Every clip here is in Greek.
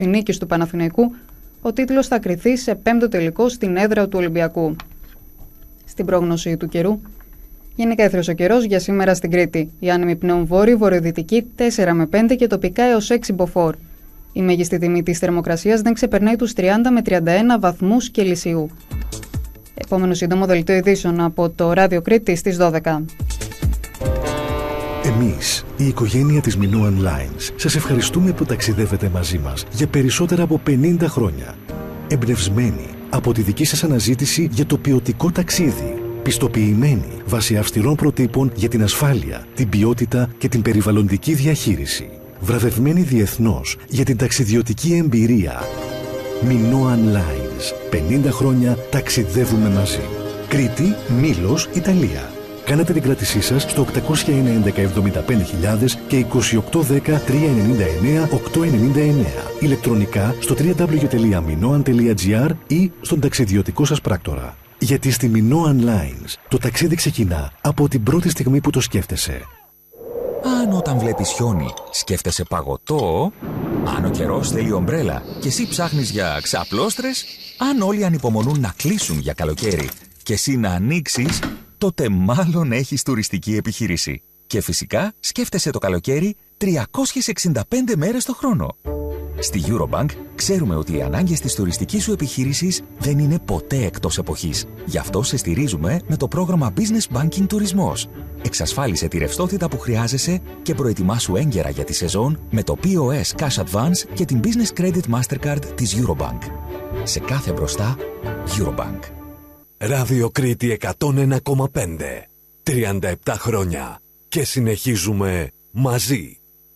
νίκης του Παναθηναϊκού, ο τίτλος θα κριθεί σε 5ο τελικό στην έδρα του Ολυμπιακού. Στην πρόγνωση του καιρού, γενικά έθριος ο καιρός για σήμερα στην Κρήτη. Οι άνεμοι πνέουν βόρειο-βορειοδυτική 4 με 5 και τοπικά έως 6 μποφόρ. Η μέγιστη τιμή της θερμοκρασίας δεν ξεπερνάει τους 30 με 31 βαθμούς Κελσίου. Επόμενο σύντομο δελτίο ειδήσεων από το Ράδιο Κρήτη στις 12. Εμείς, η οικογένεια της Minoan Lines, σας ευχαριστούμε που ταξιδεύετε μαζί μας για περισσότερα από 50 χρόνια. Εμπνευσμένοι από τη δική σας αναζήτηση για το ποιοτικό ταξίδι. Πιστοποιημένοι βάσει αυστηρών προτύπων για την ασφάλεια, την ποιότητα και την περιβαλλοντική διαχείριση. Βραβευμένοι διεθνώς για την ταξιδιωτική εμπειρία. Minoan Lines. 50 χρόνια ταξιδεύουμε μαζί. Κρήτη, Μήλος, Ιταλία. Κάνετε την κράτησή σας στο 801-11-75.000 και 2810-399-899. Ηλεκτρονικά στο www.minoan.gr ή στον ταξιδιωτικό σας πράκτορα. Γιατί στη Minoan Lines το ταξίδι ξεκινά από την πρώτη στιγμή που το σκέφτεσαι. Αν όταν βλέπεις χιόνι σκέφτεσαι παγωτό, αν ο καιρός θέλει ομπρέλα και εσύ ψάχνεις για ξαπλώστρες, αν όλοι ανυπομονούν να κλείσουν για καλοκαίρι και εσύ να ανοίξεις, τότε μάλλον έχεις τουριστική επιχείρηση. Και φυσικά σκέφτεσαι το καλοκαίρι 365 μέρες το χρόνο. Στη Eurobank ξέρουμε ότι οι ανάγκες της τουριστικής σου επιχείρησης δεν είναι ποτέ εκτός εποχής. Γι' αυτό σε στηρίζουμε με το πρόγραμμα Business Banking Τουρισμός. Εξασφάλισε τη ρευστότητα που χρειάζεσαι και προετοιμάσου έγκαιρα για τη σεζόν με το POS Cash Advance και την Business Credit Mastercard της Eurobank. Σε κάθε μπροστά, Eurobank. Ράδιο Κρήτη 101,5. 37 χρόνια. Και συνεχίζουμε μαζί.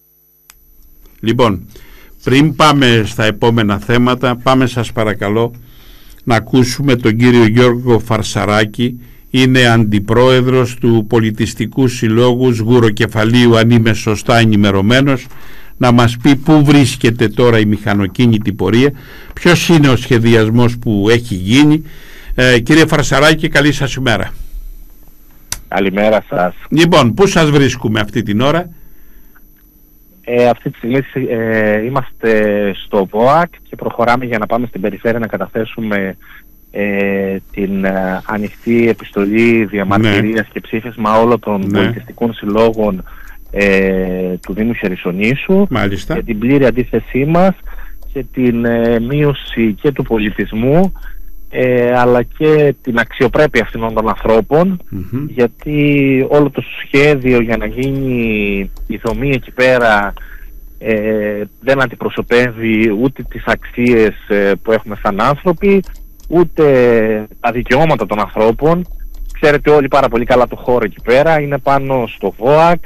Λοιπόν, πριν πάμε στα επόμενα θέματα, πάμε σας παρακαλώ να ακούσουμε τον κύριο Γιώργο Φαρσαράκη. Είναι αντιπρόεδρος του Πολιτιστικού Συλλόγου Σγουροκεφαλίου, αν είμαι σωστά ενημερωμένος, να μας πει πού βρίσκεται τώρα η μηχανοκίνητη πορεία, ποιος είναι ο σχεδιασμός που έχει γίνει. Κύριε Φαρσαράκη, καλή σας ημέρα. Καλημέρα σας. Λοιπόν, πού σας βρίσκουμε αυτή την ώρα? Αυτή τη στιγμή είμαστε στο ΒΟΑΚ και προχωράμε για να πάμε στην περιφέρεια να καταθέσουμε την ανοιχτή επιστολή διαμαρτυρίας και ψήφισμα όλων των πολιτιστικών συλλόγων του Δήμου Χερσονήσου. Μάλιστα. Για την πλήρη αντίθεσή μας και την μείωση και του πολιτισμού αλλά και την αξιοπρέπεια αυτών των ανθρώπων, γιατί όλο το σχέδιο για να γίνει η δομή εκεί πέρα δεν αντιπροσωπεύει ούτε τις αξίες που έχουμε σαν άνθρωποι, ούτε τα δικαιώματα των ανθρώπων. Ξέρετε όλοι πάρα πολύ καλά το χώρο εκεί πέρα, είναι πάνω στο ΒΟΑΚ,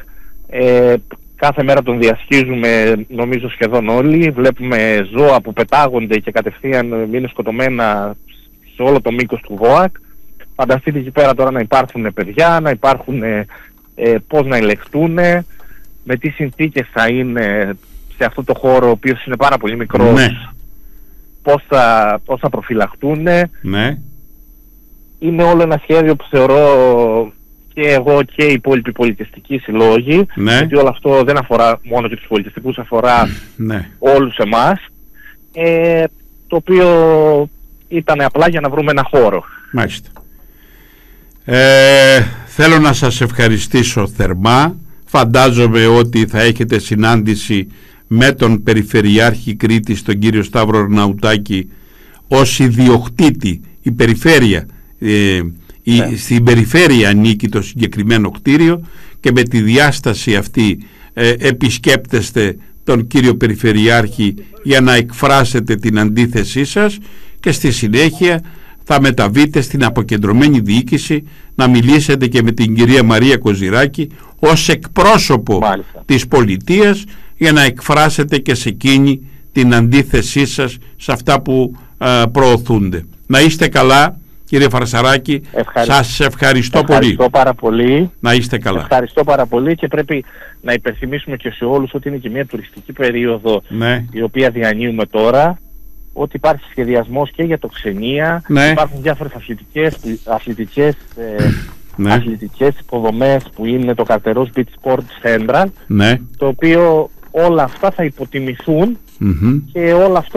κάθε μέρα τον διασχίζουμε νομίζω σχεδόν όλοι, βλέπουμε ζώα που πετάγονται και κατευθείαν είναι σκοτωμένα σε όλο το μήκος του ΒΟΑΚ. Φανταστείτε εκεί πέρα τώρα να υπάρχουν παιδιά, να υπάρχουν πώς να ελεγχτούν, με τι συνθήκες θα είναι σε αυτό το χώρο ο οποίος είναι πάρα πολύ μικρός, ναι. πώς θα προφυλαχτούν. Ναι. Είναι όλο ένα σχέδιο που θεωρώ και εγώ και οι υπόλοιποι πολιτιστικοί συλλόγοι, ναι. γιατί όλο αυτό δεν αφορά μόνο και τους πολιτιστικούς, αφορά ναι. όλους εμάς, το οποίο ήταν απλά για να βρούμε ένα χώρο. Μάλιστα. Θέλω να σας ευχαριστήσω θερμά. Φαντάζομαι ότι θα έχετε συνάντηση με τον Περιφερειάρχη Κρήτης, τον κύριο Σταύρο Ναουτάκη, ως ιδιοκτήτη. Η περιφέρεια, στην περιφέρεια ανήκει το συγκεκριμένο κτίριο και με τη διάσταση αυτή επισκέπτεστε τον κύριο Περιφερειάρχη για να εκφράσετε την αντίθεσή σας και στη συνέχεια θα μεταβείτε στην αποκεντρωμένη διοίκηση να μιλήσετε και με την κυρία Μαρία Κοζηράκη ως εκπρόσωπο της πολιτείας για να εκφράσετε και σε εκείνη την αντίθεσή σας σε αυτά που προωθούνται. Να είστε καλά κύριε Φαρσαράκη, σας ευχαριστώ πολύ. Ευχαριστώ πάρα πολύ. Να είστε καλά. Ευχαριστώ πάρα πολύ και πρέπει να υπενθυμίσουμε και σε όλους ότι είναι και μια τουριστική περίοδο, ναι, η οποία διανύουμε τώρα, ότι υπάρχει σχεδιασμός και για το Ξενία, ναι, υπάρχουν διάφορες αθλητικές υποδομές που είναι το Καρτερός Beach Sport Central, ναι, το οποίο όλα αυτά θα υποτιμηθούν και όλο αυτό